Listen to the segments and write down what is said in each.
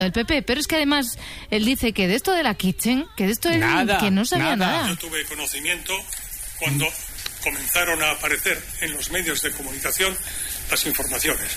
del PP, pero es que además él dice que de esto de la Kitchen, que de esto él que no sabía nada. Yo tuve conocimiento cuando comenzaron a aparecer en los medios de comunicación las informaciones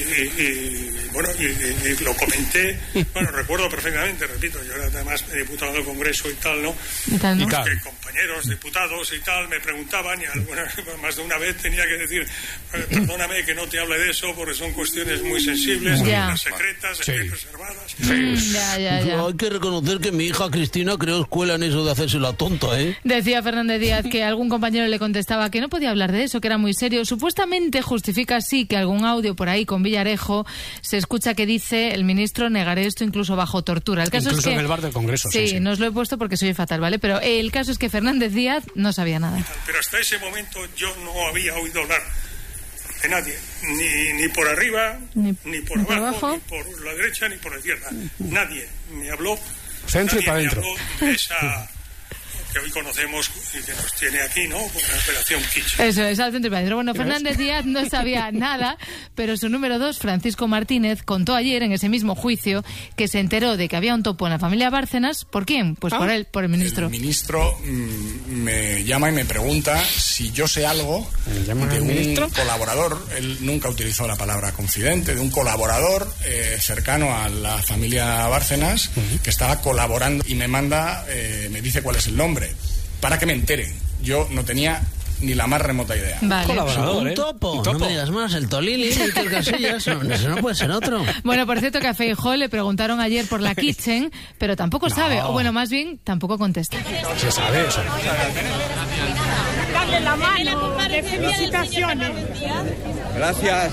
y lo comenté, recuerdo perfectamente, repito, yo era además diputado del Congreso y tal, ¿no? Y que compañeros diputados y tal me preguntaban, y más de una vez tenía que decir, perdóname que no te hable de eso porque son cuestiones muy sensibles, secretas, reservadas. Hay que reconocer que mi hija Cristina creó escuela en eso de hacerse la tonta, ¿eh? Decía Fernández Díaz que algún compañero le contestaba que no podía hablar de eso, que era muy serio. Supuestamente justifica así que algún audio por ahí con Villarejo se escucha que dice el ministro: negaré esto incluso bajo tortura. El caso incluso es que, en el bar del Congreso. Sí, no os lo he puesto porque soy fatal, ¿vale? Pero el caso es que Fernández Díaz no sabía nada. Pero hasta ese momento yo no había oído hablar de nadie, ni por arriba, ni por abajo, ni por la derecha, ni por la izquierda. Nadie me habló. Centro y para adentro. De esa que hoy conocemos y que nos tiene aquí, ¿no? Con la operación Kitchen. Eso es, al centro y para adentro. Bueno, Fernández Díaz no sabía nada, pero su número 2, Francisco Martínez, contó ayer en ese mismo juicio que se enteró de que había un topo en la familia Bárcenas. ¿Por quién? Pues por él, por el ministro. El ministro me llama y me pregunta si yo sé algo de un colaborador. Él nunca utilizó la palabra confidente, de un colaborador cercano a la familia Bárcenas que estaba colaborando, y me manda, me dice cuál es el nombre, para que me enteren. Yo no tenía ni la más remota idea. Vale. Colaborador, ¿Un topo? No me digas más, el Tolili, el Casillas, eso no puede ser otro. Bueno, por cierto que a Feijóo le preguntaron ayer por la Kitchen, pero tampoco sabe, o bueno, más bien, tampoco contesta. Se sabe eso. Dale la mano, de felicitaciones. Gracias.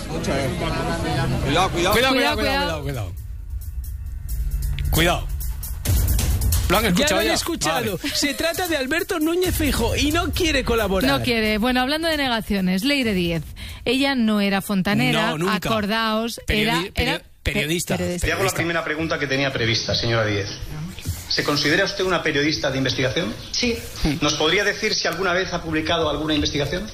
Cuidado. Lo han escuchado ya. Lo han escuchado. Vale. Se trata de Alberto Núñez Feijóo y no quiere colaborar. No quiere. Bueno, hablando de negaciones, Leire Díez. Ella no era fontanera, no, nunca. Acordaos, era periodista. Le hago la primera pregunta que tenía prevista, señora Díez. ¿Se considera usted una periodista de investigación? Sí. ¿Nos podría decir si alguna vez ha publicado alguna investigación?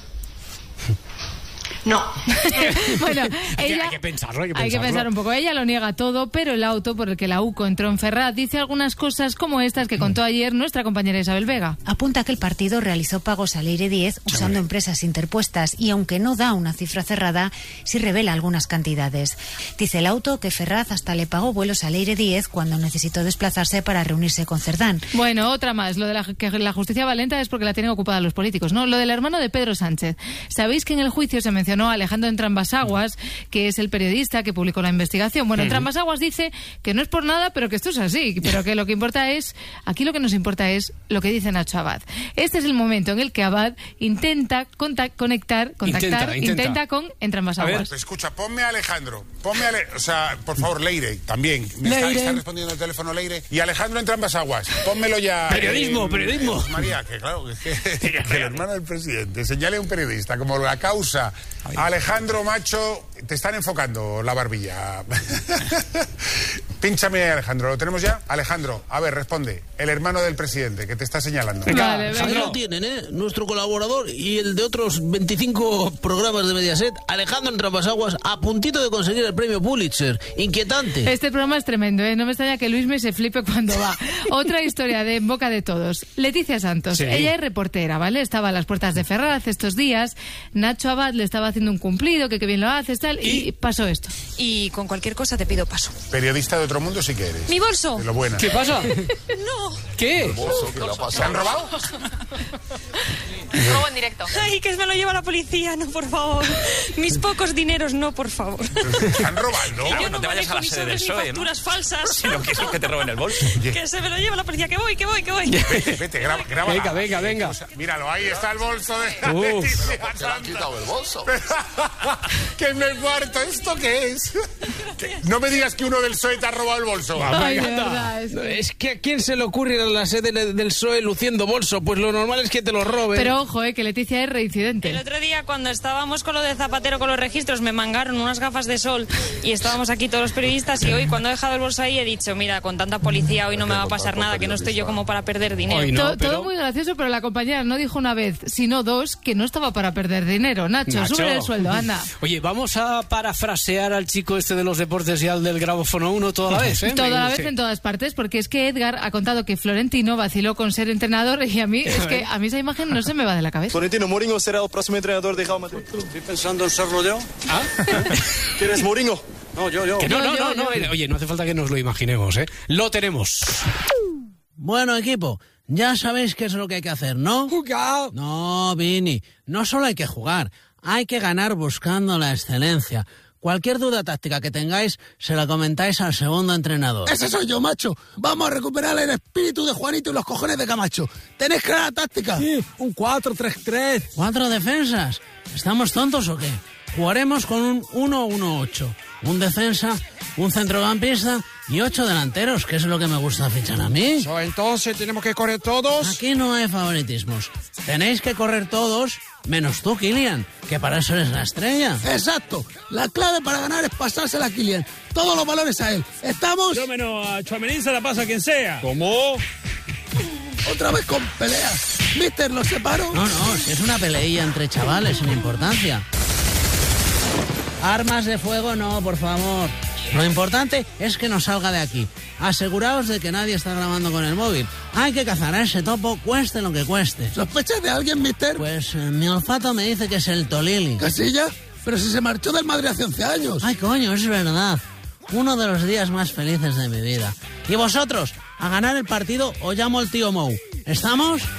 No. Bueno, ella, hay que pensarlo. Hay que pensar un poco. Ella lo niega todo, pero el auto por el que la UCO entró en Ferraz dice algunas cosas como estas que contó ayer nuestra compañera Isabel Vega. Apunta que el partido realizó pagos a Leire Díez usando empresas interpuestas y, aunque no da una cifra cerrada, sí revela algunas cantidades. Dice el auto que Ferraz hasta le pagó vuelos a Leire Díez cuando necesitó desplazarse para reunirse con Cerdán. Bueno, otra más. Lo de que la justicia va lenta es porque la tienen ocupada los políticos, ¿no? Lo del hermano de Pedro Sánchez. ¿Sabéis que en el juicio se mencionó a Alejandro Entrambas-Aguas, que es el periodista que publicó la investigación? Bueno, Entrambas-Aguas dice que no es por nada, pero que esto es así, pero que lo que importa es, aquí lo que nos importa es lo que dice Nacho Abad. Este es el momento en el que Abad intenta contactar con Entrambas-Aguas. A ver, escucha, ponme a Alejandro, o sea, por favor, Leire, también. Está respondiendo el teléfono Leire. Y Alejandro Entrambas-Aguas, pónmelo ya. Periodismo. María, que claro, que el hermano del presidente señale a un periodista como la causa. Alejandro, macho, te están enfocando la barbilla. Pínchame, Alejandro, ¿lo tenemos ya? Alejandro, a ver, responde. El hermano del presidente, que te está señalando. Vale, ahí lo tienen, nuestro colaborador y el de otros 25 programas de Mediaset, Alejandro Entrambas-Aguas, a puntito de conseguir el premio Pulitzer. Inquietante. Este programa es tremendo, no me extraña que Luisme se flipe cuando va. Otra historia de en boca de todos. Leticia Santos, sí. Ella es reportera, ¿vale? Estaba a las puertas de Ferraz estos días. Nacho Abad le estaba haciendo un cumplido, que bien lo haces, tal, y pasó esto. Y con cualquier cosa te pido paso. Periodista de otro mundo sí que eres. ¡Mi bolso! De lo buena. ¿Qué pasa? No. ¿Qué? ¿El bolso? ¿Qué le ha pasado? ¿Se han robado? Robo en directo. Ay, que me lo lleva la policía, no, por favor. Mis pocos dineros, no, por favor. ¿Se han robado, no? Yo no te vayas a la sede del PSOE, ni facturas falsas. Si no quieres que te roben el bolso. Que se me lo lleva la policía, que voy. Vete, graba. Venga. Míralo, ahí está el bolso de Leticia. ¿Te le han quitado el bolso? Que me muerto, ¿esto qué es? No me digas que uno del PSOE te ha robado el bolso. Ay, de verdad, es que ¿a quién se le ocurre ir a la sede del PSOE luciendo bolso? Pues lo normal es que te lo roben. Pero ojo, que Leticia es reincidente. El otro día, cuando estábamos con lo de Zapatero con los registros, me mangaron unas gafas de sol y estábamos aquí todos los periodistas, y hoy, cuando he dejado el bolso ahí, he dicho, mira, con tanta policía hoy no me va a pasar nada, que no estoy yo como para perder dinero. Todo muy gracioso, pero la compañera no dijo una vez, sino dos, que no estaba para perder dinero. Nacho, sube el sueldo, anda. Oye, vamos a parafrasear al chico este de los deportes deportes y al del grabófono 1 toda la vez, ¿eh? Toda la vez en todas partes, porque es que Edgar ha contado que Florentino vaciló con ser entrenador y a mí esa imagen no se me va de la cabeza. Florentino, Mourinho será el próximo entrenador de Real Madrid. Estoy pensando en serlo yo. ¿Ah? ¿Quieres Mourinho? No, yo. No. Oye, no hace falta que nos lo imaginemos, ¿eh? Lo tenemos. Bueno, equipo, ya sabéis qué es lo que hay que hacer, ¿no? ¡Jugar! No, Vini, no solo hay que jugar, hay que ganar buscando la excelencia. Cualquier duda táctica que tengáis, se la comentáis al segundo entrenador. ¡Ese soy yo, macho! Vamos a recuperar el espíritu de Juanito y los cojones de Camacho. ¿Tenéis clara táctica? Sí, un 4-3-3. ¿4 defensas? ¿Estamos tontos o qué? Jugaremos con un 1-1-8. Un defensa, un centrocampista y 8 delanteros, que es lo que me gusta fichar a mí. Entonces, ¿tenemos que correr todos? Aquí no hay favoritismos. Tenéis que correr todos, menos tú, Kylian, que para eso eres la estrella. Exacto. La clave para ganar es pasársela a Kylian. Todos los valores a él. ¿Estamos? Yo menos a Tchouaméni se la pasa a quien sea. ¿Cómo? Otra vez con peleas. ¿Mister, los separo? No, si es una peleilla entre chavales sin importancia. Armas de fuego no, por favor. Lo importante es que no salga de aquí. Aseguraos de que nadie está grabando con el móvil. Hay que cazar a ese topo, cueste lo que cueste. ¿Sospechas de alguien, mister? Pues mi olfato me dice que es el Tolili. ¿Casilla? Pero si se marchó del Madrid hace 11 años. Ay, coño, es verdad. Uno de los días más felices de mi vida. Y vosotros, a ganar el partido os llamo el tío Mou. ¿Estamos?